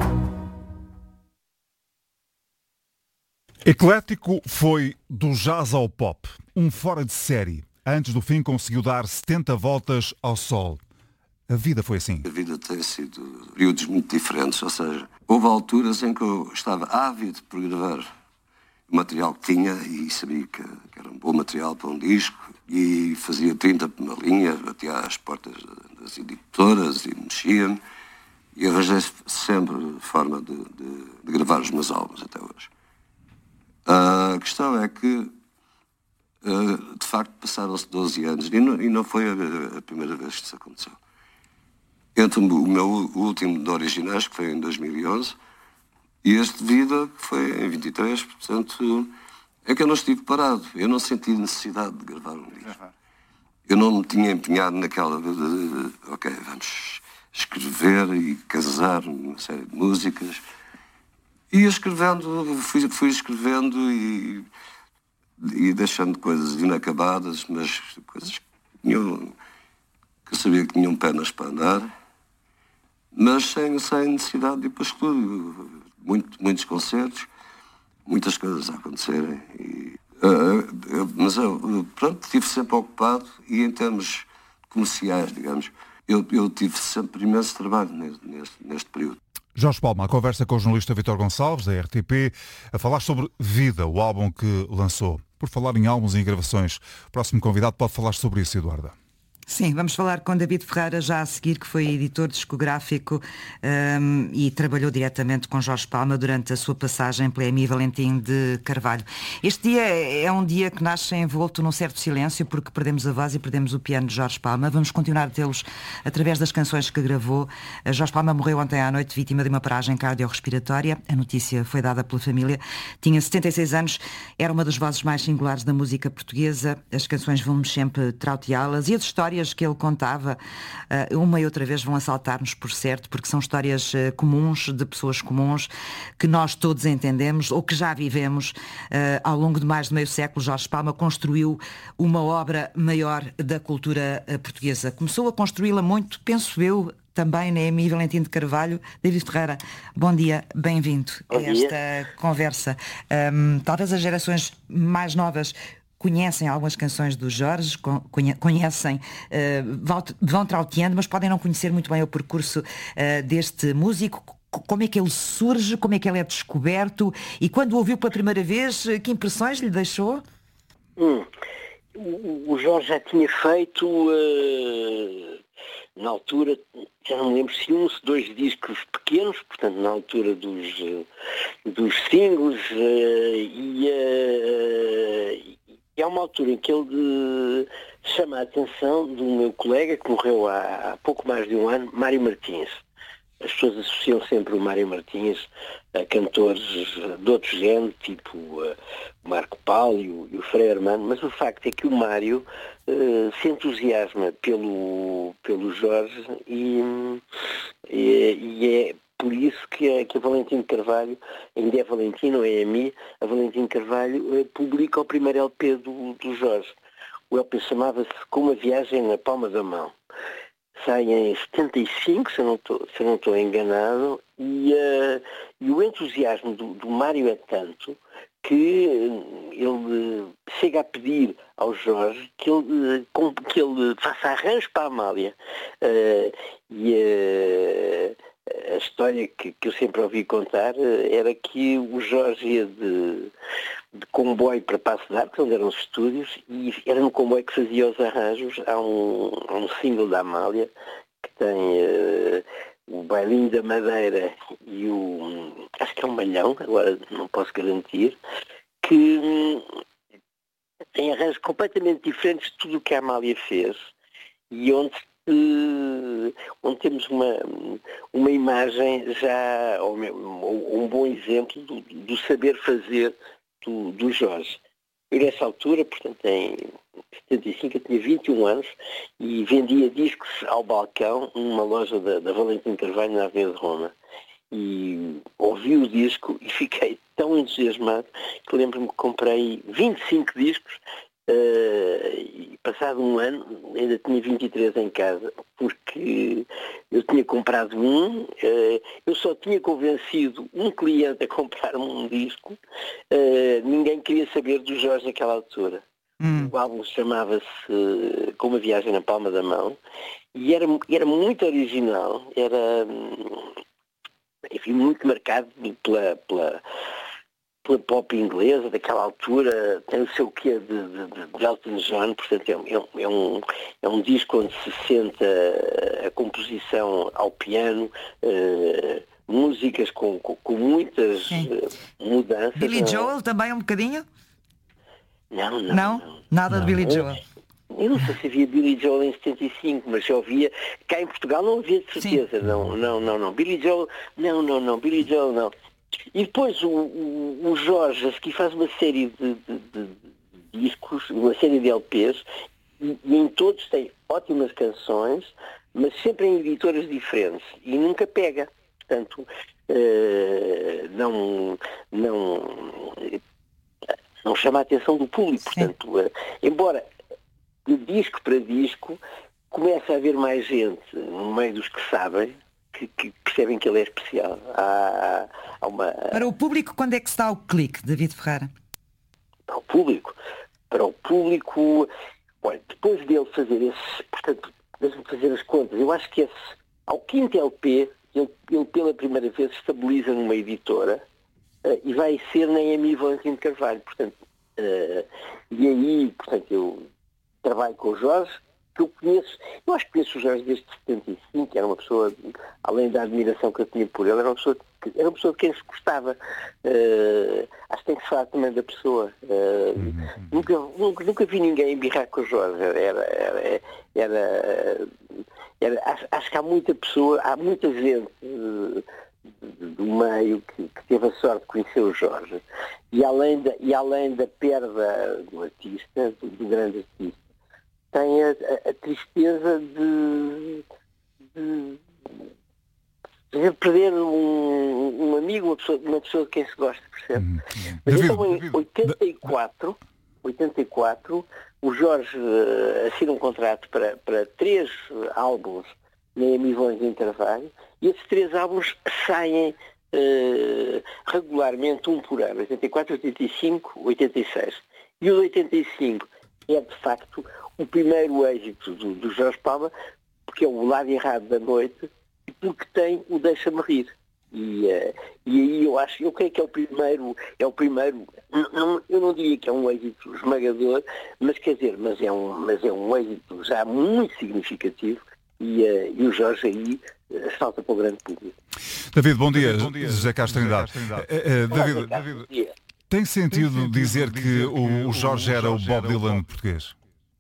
Eclético foi do jazz ao pop, um fora de série. Antes do fim conseguiu dar setenta voltas ao sol. A vida foi assim. A vida tem sido períodos muito diferentes, ou seja, houve alturas em que eu estava ávido por gravar o material que tinha e sabia que, que era um bom material para um disco e fazia trinta por uma linha, batia às portas das editoras e mexia-me e arranjei sempre forma de, de, de gravar os meus álbuns até hoje. A questão é que, de facto, passaram-se doze anos e não, e não foi a, a primeira vez que isso aconteceu. Entre o meu último de originais, que foi em dois mil e onze, e este de vida, que foi em vinte e três, portanto, É que eu não estive parado. Eu não senti necessidade de gravar um disco. Eu não me tinha empenhado naquela de, de, de ok, vamos escrever e casar uma série de músicas. E escrevendo, fui, fui escrevendo e, e deixando coisas inacabadas, mas coisas que, tinham, que eu sabia que tinham pernas para andar, mas sem, sem necessidade de ir para o estúdio. Muito, muitos concertos, muitas coisas a acontecerem. E, uh, eu, mas eu, pronto, estive sempre ocupado e em termos comerciais, digamos, eu, eu tive sempre imenso trabalho neste, neste, neste período. Jorge Palma, a conversa com o jornalista Vítor Gonçalves, da R T P, a falar sobre Vida, o álbum que lançou. Por falar em álbuns e em gravações, o próximo convidado pode falar sobre isso, Eduarda. Sim, vamos falar com David Ferreira já a seguir, que foi editor discográfico um, e trabalhou diretamente com Jorge Palma durante a sua passagem pela Emi Valentim de Carvalho. Este dia é um dia que nasce envolto num certo silêncio, porque perdemos a voz e perdemos o piano de Jorge Palma. Vamos continuar a tê-los através das canções que gravou. Jorge Palma morreu ontem à noite vítima de uma paragem cardiorrespiratória. A notícia foi dada pela família. Tinha setenta e seis anos, era uma das vozes mais singulares da música portuguesa. As canções vão-nos sempre trauteá-las e as histórias que ele contava, uma e outra vez vão assaltar-nos, por certo, porque são histórias comuns, de pessoas comuns, que nós todos entendemos ou que já vivemos. Ao longo de mais de meio século, Jorge Palma construiu uma obra maior da cultura portuguesa. Começou a construí-la muito, penso eu, também na Emi Valentim de Carvalho. David Ferreira, bom dia, bem-vindo a esta conversa. Um, talvez as gerações mais novas conhecem algumas canções do Jorge, conhecem, uh, vão trauteando, mas podem não conhecer muito bem o percurso uh, deste músico. Como é que ele surge, como é que ele é descoberto e quando o ouviu pela primeira vez, que impressões lhe deixou? Hum, o Jorge já tinha feito, uh, na altura, já não me lembro se um, se dois discos pequenos, portanto na altura dos, uh, dos singles, uh, e uh, é uma altura em que ele chama a atenção do meu colega que morreu há, há pouco mais de um ano, Mário Martins. As pessoas associam sempre o Mário Martins a cantores de outro género, tipo uh, o Marco Paulo e o, e o Frei Armando, mas o facto é que o Mário uh, se entusiasma pelo, pelo Jorge e, e, e é por isso que a, que a Valentim de Carvalho, ainda é Valentim, não é a mim, a Valentim de Carvalho uh, publica o primeiro L P do, do Jorge. O L P chamava-se Com uma Viagem na Palma da Mão. Sai em setenta e cinco, se eu não estou, se eu não estou enganado, e, uh, e o entusiasmo do, do Mário é tanto que ele chega a pedir ao Jorge que ele, que ele faça arranjo para a Amália. Uh, e uh, a história que, que eu sempre ouvi contar era que o Jorge ia de, de comboio para Passo de Arcos, onde eram os estúdios, e era no comboio que fazia os arranjos. Há um, há um single da Amália que tem uh, o Bailinho da Madeira e o, acho que é um Malhão, agora não posso garantir, que um, tem arranjos completamente diferentes de tudo o que a Amália fez e onde Uh, onde temos uma, uma imagem já, ou, ou um bom exemplo do, do saber fazer do, do Jorge. Eu nessa altura, portanto em setenta e cinco, eu tinha vinte e um anos e vendia discos ao balcão numa loja da, da Valentim Carvalho na Avenida de Roma. E ouvi o disco e fiquei tão entusiasmado que lembro-me que comprei vinte e cinco discos. Uh, e passado um ano ainda tinha vinte e três em casa, porque eu tinha comprado um, uh, eu só tinha convencido um cliente a comprar-me um disco, uh, ninguém queria saber do Jorge naquela altura. Hum. O álbum chamava-se uh, Com uma Viagem na Palma da Mão e era, era muito original, era enfim, muito marcado pela, pela pela pop inglesa daquela altura, tem o seu quê de, de, de Elton John, portanto é, é, um, é um disco onde se senta a composição ao piano, uh, músicas com, com, com muitas uh, mudanças. Billy Joel também um bocadinho? Não, não. Não? não. Nada não. de Billy Joel? Eu não sei se havia Billy Joel em setenta e cinco, mas já havia, cá em Portugal não havia de certeza, não, não, não, não. Billy Joel, não, não, não, Billy Joel não. E depois o, o, o Jorge a seguir faz uma série de, de, de, de discos, uma série de L Ps, e, e em todos tem ótimas canções, mas sempre em editoras diferentes, e nunca pega. Portanto, uh, não, não, não chama a atenção do público. Portanto, uh, embora de disco para disco começa a haver mais gente no meio dos que sabem, que, que percebem que ele é especial. Há, há uma... Para o público, quando é que se dá o clique, David Ferreira? Para o público? Para o público, olha, depois dele fazer esse, portanto, deixa-me fazer as contas, eu acho que esse, ao quinto L P, ele, ele pela primeira vez estabiliza numa editora uh, e vai ser na M I Valentim de Carvalho, portanto, uh, e aí, portanto, eu trabalho com o Jorge, que eu conheço, eu acho que conheço o Jorge desde setenta e cinco, era uma pessoa, além da admiração que eu tinha por ele, era uma pessoa, que, era uma pessoa de quem se gostava. Uh, acho que tem que se falar também da pessoa. Uh, uhum. nunca, nunca, nunca vi ninguém embirrar com o Jorge. Era, era, era, era, acho, acho que há muita pessoa, há muita gente uh, do meio que, que teve a sorte de conhecer o Jorge. E além da, e além da perda do artista, do, do grande artista, tem a, a, a tristeza de, de, de perder um, um amigo, uma pessoa, uma pessoa de quem se gosta, percebe? Hum, hum. Mas David, então em David, oitenta e quatro, oitenta e quatro, o Jorge uh, assina um contrato para, para três álbuns na M I Valentim de Carvalho, e esses três álbuns saem uh, regularmente, um por ano, oitenta e quatro, oitenta e cinco, oitenta e seis. E o de oitenta e cinco é, de facto, o primeiro êxito do, do Jorge Palma, porque é o lado errado da noite, e porque tem o Deixa-me Rir. E, uh, e aí eu acho, eu creio que é o primeiro, é o primeiro, não, eu não diria que é um êxito esmagador, mas quer dizer, mas é um, mas é um êxito já muito significativo, e, uh, e o Jorge aí uh, salta para o grande público. David, bom dia. Bom dia. José Castro Trindade. Uh, uh, David, David, tem sentido dizer que o, o Jorge era o Bob Dylan português?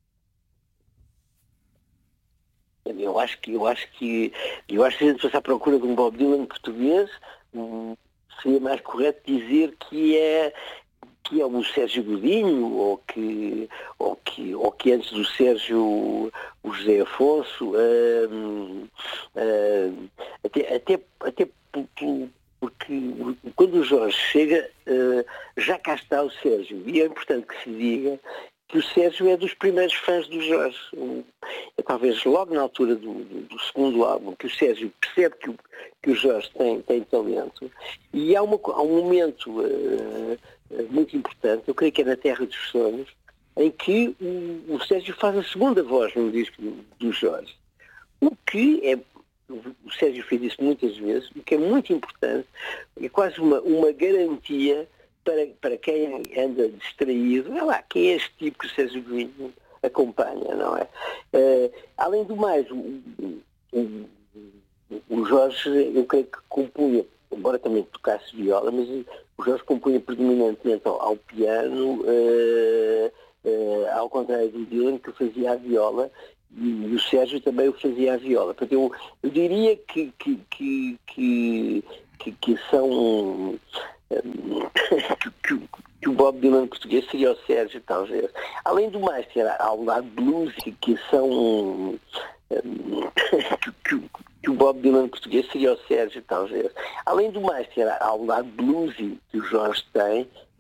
Eu acho que eu acho que eu acho que se a gente fosse à procura de um Bob Dylan português, hum, seria mais correto dizer que é que é o Sérgio Godinho, ou que ou que ou que antes do Sérgio o José Afonso, hum, hum, até até até porque quando o Jorge chega, hum, já cá está o Sérgio, e é importante que se diga que o Sérgio é dos primeiros fãs do Jorge. É talvez logo na altura do, do, do segundo álbum que o Sérgio percebe que o, que o Jorge tem, tem talento. E há, uma, há um momento uh, muito importante, eu creio que é na Terra dos Sonhos, em que o, o Sérgio faz a segunda voz no disco do, do Jorge. O que é... O Sérgio fez isso muitas vezes, o que é muito importante, é quase uma, uma garantia Para, para quem anda distraído, é lá, quem é este tipo que o Sérgio Godinho acompanha, não é? Uh, além do mais, o, o, o Jorge, eu creio que compunha, embora também tocasse viola, mas o Jorge compunha predominantemente ao, ao piano, uh, uh, ao contrário do Dylan, que fazia a viola, e o Sérgio também o fazia a viola. Portanto, eu, eu diria que, que, que, que, que, que são... que, que o Bob Dylan português seria o Sérgio, talvez. Além do mais, ao lado blues, que são... que, que, que o Bob Dylan português seria o Sérgio, talvez. Além do mais, ao lado blues que o Jorge tem,